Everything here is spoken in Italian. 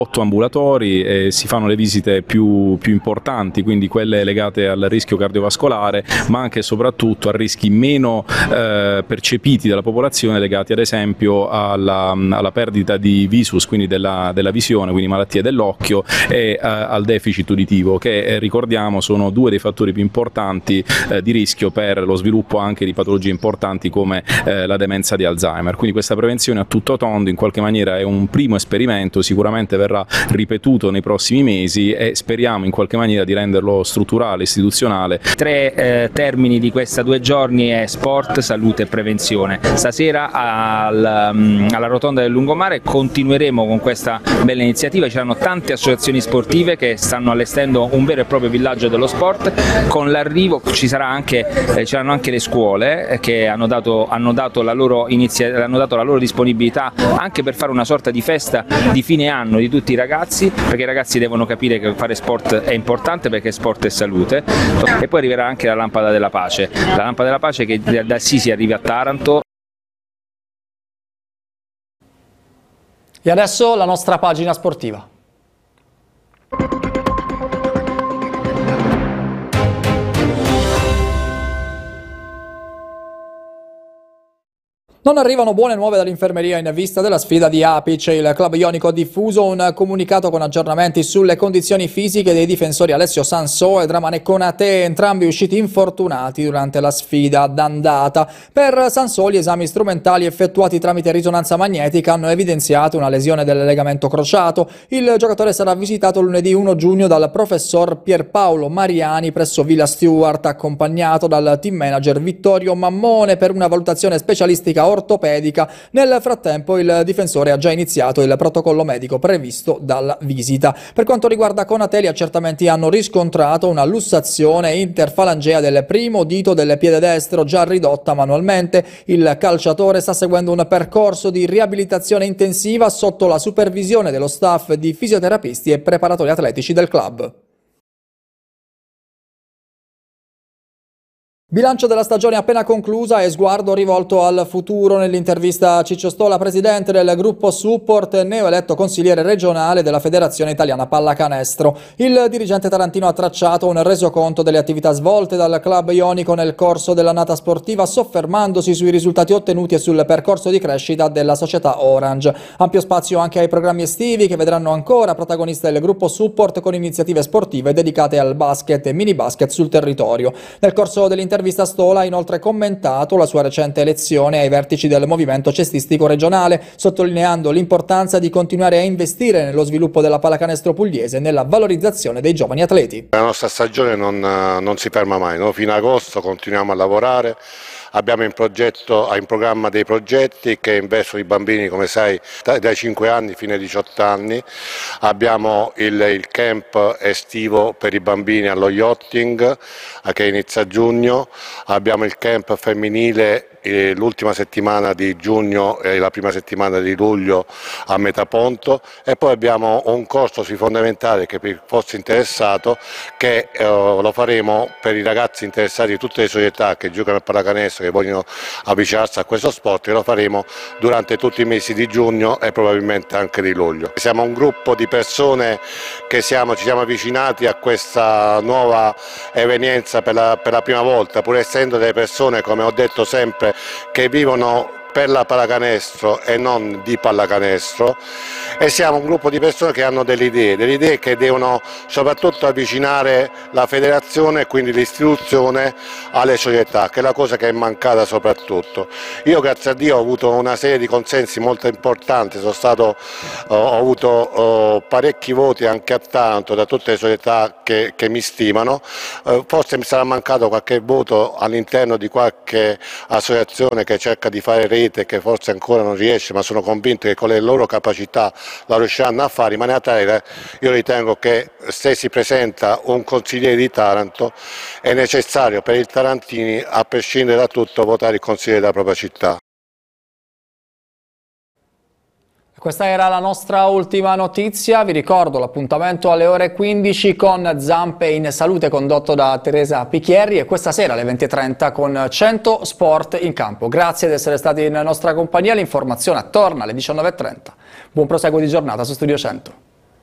8 ambulatori e si fanno le visite più importanti, quindi quelle legate al rischio cardiovascolare, ma anche e soprattutto a rischi meno percepiti dalla popolazione, legati ad esempio alla perdita di visus, quindi della visione, quindi malattie dell'occhio, e al deficit uditivo, che ricordiamo sono due dei fattori più importanti di rischio per lo sviluppo anche di patologie importanti come la demenza di Alzheimer. Quindi questa prevenzione a tutto tondo in qualche maniera è un primo esperimento, sicuramente verrà ripetuto nei prossimi mesi e speriamo in qualche maniera di renderlo strutturale, istituzionale. 3 termini di questa 2 giorni è sport, salute e prevenzione. Stasera alla Rotonda del Lungomare continueremo con questa bella iniziativa, ci saranno tante associazioni sportive che stanno allestendo un vero e proprio villaggio dello sport. Con l'arrivo ci saranno anche le scuole che hanno dato la loro disponibilità anche per fare una sorta di festa di fine anno di tutti i ragazzi, perché i ragazzi devono capire che fare sport è importante, perché sport è salute. E poi arriverà anche la lampada della pace, che da Assisi arriva a Taranto. E adesso la nostra pagina sportiva. Non arrivano buone nuove dall'infermeria in vista della sfida di Apic. Il club ionico ha diffuso un comunicato con aggiornamenti sulle condizioni fisiche dei difensori Alessio Sansò e Dramane Konate, entrambi usciti infortunati durante la sfida d'andata. Per Sansò gli esami strumentali effettuati tramite risonanza magnetica hanno evidenziato una lesione del legamento crociato. Il giocatore sarà visitato lunedì 1 giugno dal professor Pierpaolo Mariani presso Villa Stewart, accompagnato dal team manager Vittorio Mammone per una valutazione specialistica ortopedica. Nel frattempo il difensore ha già iniziato il protocollo medico previsto dalla visita. Per quanto riguarda Konate, gli accertamenti hanno riscontrato una lussazione interfalangea del primo dito del piede destro, già ridotta manualmente. Il calciatore sta seguendo un percorso di riabilitazione intensiva sotto la supervisione dello staff di fisioterapisti e preparatori atletici del club. Bilancio della stagione appena conclusa e sguardo rivolto al futuro. Nell'intervista a Ciccio Stola, presidente del gruppo Support, neoeletto consigliere regionale della Federazione Italiana Pallacanestro. Il dirigente tarantino ha tracciato un resoconto delle attività svolte dal club ionico nel corso dell'annata sportiva, soffermandosi sui risultati ottenuti e sul percorso di crescita della società Orange. Ampio spazio anche ai programmi estivi che vedranno ancora protagonista il gruppo Support con iniziative sportive dedicate al basket e mini basket sul territorio. Nel corso dell'intervista Stola ha inoltre commentato la sua recente elezione ai vertici del movimento cestistico regionale, sottolineando l'importanza di continuare a investire nello sviluppo della pallacanestro pugliese e nella valorizzazione dei giovani atleti. La nostra stagione non si ferma mai, no? Fino ad agosto continuiamo a lavorare. Abbiamo in programma dei progetti che investono i bambini, come sai, dai 5 anni fino ai 18 anni. Abbiamo il camp estivo per i bambini allo yachting che inizia a giugno. Abbiamo il camp femminile l'ultima settimana di giugno e la prima settimana di luglio a Metaponto, e poi abbiamo un corso sui fondamentali che per chi fosse interessato, che lo faremo per i ragazzi interessati di tutte le società che giocano a pallacanestro, che vogliono avvicinarsi a questo sport, e lo faremo durante tutti i mesi di giugno e probabilmente anche di luglio. Siamo un gruppo di persone che ci siamo avvicinati a questa nuova evenienza per la prima volta, pur essendo delle persone, come ho detto sempre, che vivono per la pallacanestro e non di pallacanestro, e siamo un gruppo di persone che hanno delle idee che devono soprattutto avvicinare la federazione e quindi l'istituzione alle società, che è la cosa che è mancata soprattutto. Io, grazie a Dio, ho avuto una serie di consensi molto importanti, ho avuto parecchi voti anche a Taranto da tutte le società che mi stimano. Forse mi sarà mancato qualche voto all'interno di qualche associazione che cerca di fare rete, che forse ancora non riesce, ma sono convinto che con le loro capacità la riusciranno a fare. In maniera tale, io ritengo che se si presenta un consigliere di Taranto è necessario per i tarantini, a prescindere da tutto, votare il consigliere della propria città. Questa era la nostra ultima notizia. Vi ricordo l'appuntamento alle ore 15 con Zampe in Salute, condotto da Teresa Picchieri, e questa sera alle 20:30 con 100 Sport in campo. Grazie di essere stati in nostra compagnia. L'informazione torna alle 19:30. Buon proseguo di giornata su Studio 100.